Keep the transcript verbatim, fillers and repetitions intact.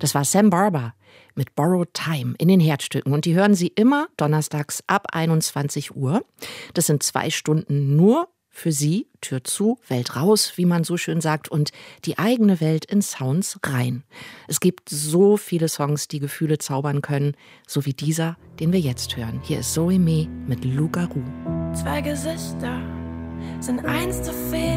Das war Sam Barber mit Borrowed Time in den Herzstücken. Und die hören Sie immer donnerstags ab einundzwanzig Uhr. Das sind zwei Stunden nur für Sie, Tür zu, Welt raus, wie man so schön sagt, und die eigene Welt in Sounds rein. Es gibt so viele Songs, die Gefühle zaubern können, so wie dieser, den wir jetzt hören. Hier ist Zoe Me mit Loup Garou. Zwei Gesichter sind eins zu viel.